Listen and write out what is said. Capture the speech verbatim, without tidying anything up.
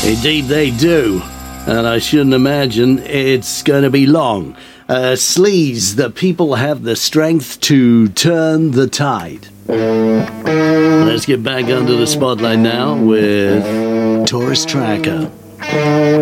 Indeed they do. And I shouldn't imagine it's going to be long. Uh, Sleaze, the people have the strength to turn the tide. Let's get back under the spotlight now with Taurus Tracker.